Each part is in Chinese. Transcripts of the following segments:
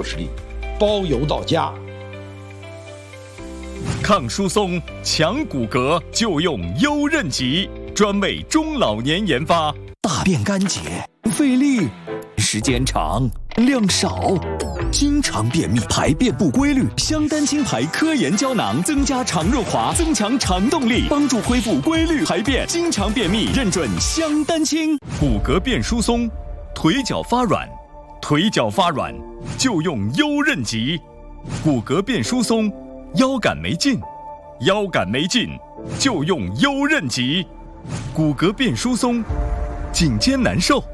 60粒，包邮到家。 抗疏松、强骨骼就用优韧极，专为中老年研发。 大便干结，费力，时间长，量少，经常便秘，排便不规律。香丹清排科研胶囊增加肠润滑，增强肠动力，帮助恢复规律排便。经常便秘，认准香丹清。 骨骼变疏松，腿脚发软，就用优韧极。骨骼变疏松，腰杆没劲，就用优韧极。骨骼变疏松，颈肩难受，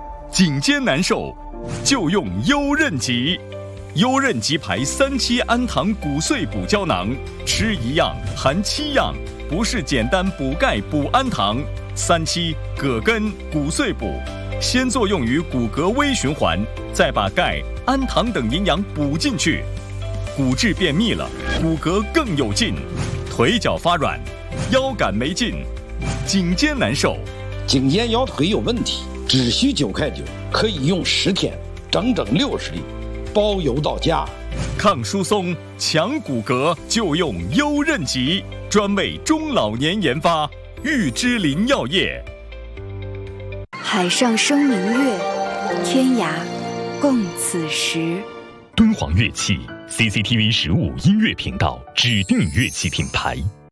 就用优韧极。优韧极排3期氨糖骨碎补胶囊，吃1样含7样，不是简单补钙补氨糖。3期葛根骨碎补，先作用于骨骼微循环，再把钙、氨糖等营养补进去。骨质便秘了，骨骼更有劲，腿脚发软，腰杆没劲，颈肩难受， 颈肩腰腿有问题，只需9块9，可以用10天，整整60粒，包邮到家。 抗疏松、强骨骼就用优韧极，专为中老年研发。玉芝林药业。 海上生明月，天涯共此时。 敦煌乐器 CCTV 15音乐频道指定乐器品牌。